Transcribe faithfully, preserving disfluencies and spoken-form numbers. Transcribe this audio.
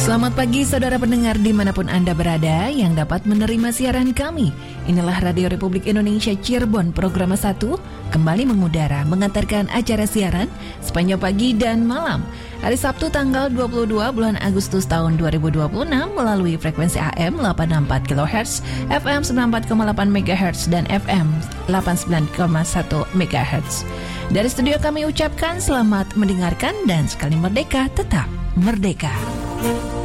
Selamat pagi saudara pendengar dimanapun Anda berada yang dapat menerima siaran kami. Inilah Radio Republik Indonesia Cirebon Program satu kembali mengudara mengantarkan acara siaran sepanjang pagi dan malam. Hari Sabtu tanggal dua puluh dua bulan Agustus tahun dua ribu dua puluh enam melalui frekuensi A M delapan enam empat kilohertz, F M sembilan puluh empat koma delapan megahertz dan F M delapan puluh sembilan koma satu megahertz. Dari studio kami ucapkan selamat mendengarkan dan sekali merdeka tetap merdeka.